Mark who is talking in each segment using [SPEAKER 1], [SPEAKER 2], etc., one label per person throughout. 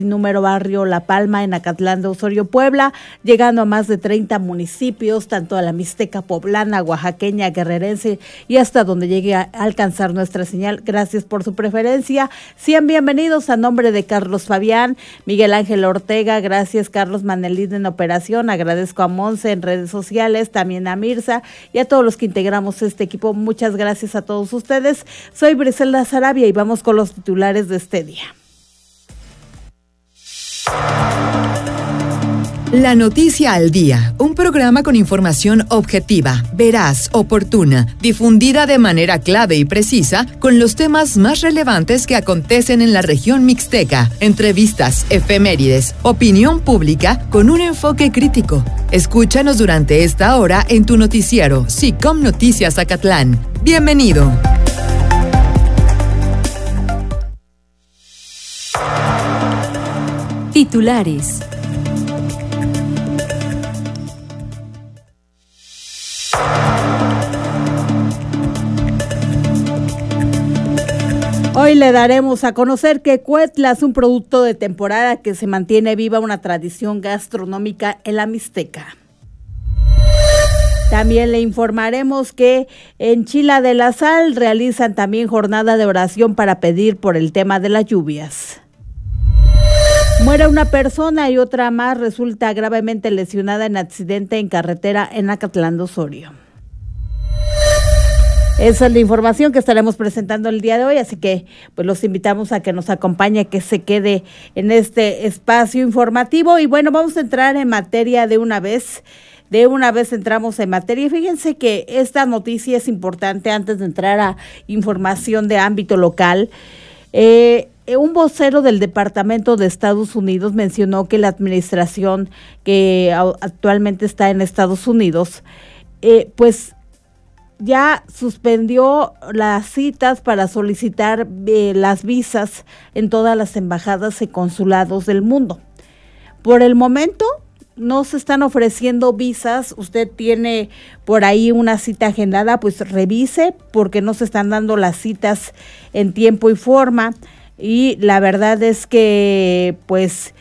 [SPEAKER 1] número barrio La Palma en Acatlán de Osorio, Puebla, llegando a más de 30 municipios, tanto a la Mixteca poblana, oaxaqueña, guerrerense y hasta donde llegue a alcanzar nuestra señal. Gracias por su preferencia. Sean bienvenidos a nombre de Carlos Fabián, Miguel Ángel Ortega, gracias Carlos Manelín en operación, agradezco a Monse en redes sociales, también a Mirza y a todos los que integramos este equipo. Muchas gracias a todos ustedes. Soy Briselda Sarabia y vamos con los titulares de este día.
[SPEAKER 2] La Noticia al Día, un programa con información objetiva, veraz, oportuna, difundida de manera clave y precisa con los temas más relevantes que acontecen en la región mixteca, entrevistas, efemérides, opinión pública con un enfoque crítico. Escúchanos durante esta hora en tu noticiero SICOM Noticias Acatlán. Bienvenido.
[SPEAKER 3] Titulares.
[SPEAKER 1] Hoy le daremos a conocer que Cuetla es un producto de temporada que se mantiene viva una tradición gastronómica en la Mixteca. También le informaremos que en Chila de la Sal realizan también jornada de oración para pedir por el tema de las lluvias. Muere una persona y otra más resulta gravemente lesionada en accidente en carretera en Acatlán de Osorio. Esa es la información que estaremos presentando el día de hoy, así que pues los invitamos a que nos acompañe, que se quede en este espacio informativo. Y bueno, vamos a entrar en materia de una vez. De una vez entramos en materia. Fíjense que esta noticia es importante antes de entrar a información de ámbito local. Un vocero del Departamento de Estados Unidos mencionó que la administración que actualmente está en Estados Unidos, pues ya suspendió las citas para solicitar las visas en todas las embajadas y consulados del mundo. Por el momento no se están ofreciendo visas. Usted tiene por ahí una cita agendada, pues revise, porque no se están dando las citas en tiempo y forma. Y la verdad es que pues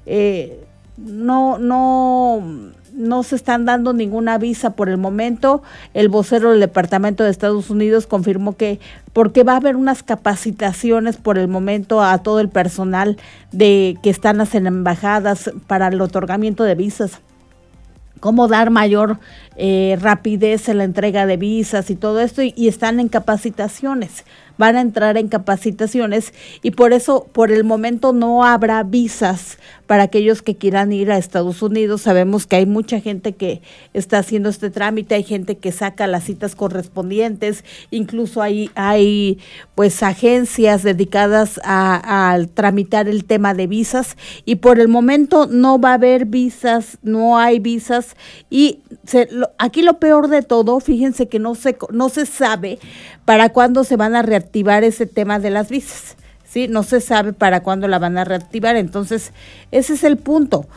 [SPEAKER 1] no se están dando ninguna visa por el momento. El vocero del Departamento de Estados Unidos confirmó que porque va a haber unas capacitaciones por el momento a todo el personal que están en embajadas para el otorgamiento de visas, cómo dar mayor rapidez en la entrega de visas y todo esto, y están en capacitaciones. Van a entrar en capacitaciones y por eso por el momento no habrá visas para aquellos que quieran ir a Estados Unidos. Sabemos que hay mucha gente que está haciendo este trámite, hay gente que saca las citas correspondientes, incluso hay pues agencias dedicadas a tramitar el tema de visas, y por el momento no va a haber visas, no hay visas. Y aquí lo peor de todo, fíjense que no se sabe para cuándo se van a reactivar ese tema de las visas, ¿sí? No se sabe para cuándo la van a reactivar, entonces ese es el punto.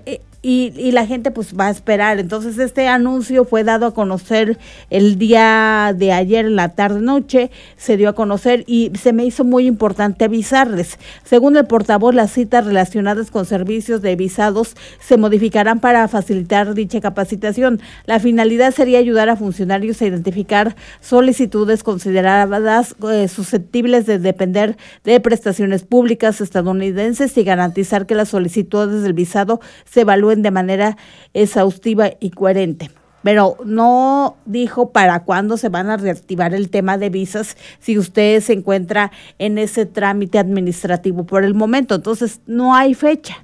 [SPEAKER 1] Y la gente pues va a esperar. Entonces este anuncio fue dado a conocer el día de ayer en la tarde-noche, se dio a conocer y se me hizo muy importante avisarles. Según el portavoz, las citas relacionadas con servicios de visados se modificarán para facilitar dicha capacitación. La finalidad sería ayudar a funcionarios a identificar solicitudes consideradas susceptibles de depender de prestaciones públicas estadounidenses y garantizar que las solicitudes del visado se evalúen de manera exhaustiva y coherente. Pero no dijo para cuándo se van a reactivar el tema de visas si usted se encuentra en ese trámite administrativo por el momento. Entonces no hay fecha.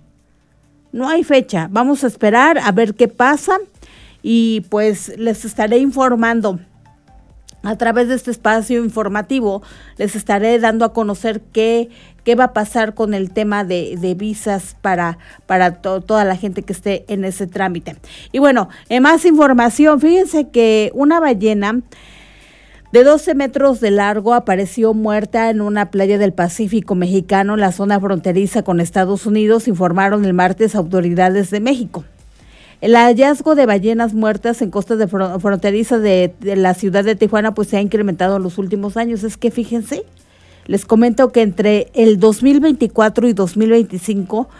[SPEAKER 1] Vamos a esperar a ver qué pasa y pues les estaré informando. A través de este espacio informativo les estaré dando a conocer qué va a pasar con el tema de visas para toda la gente que esté en ese trámite. Y bueno, en más información, fíjense que una ballena de 12 metros de largo apareció muerta en una playa del Pacífico mexicano en la zona fronteriza con Estados Unidos, informaron el martes autoridades de México. El hallazgo de ballenas muertas en costas fronterizas de la ciudad de Tijuana pues se ha incrementado en los últimos años. Es que fíjense, les comento que entre el 2024 y 2025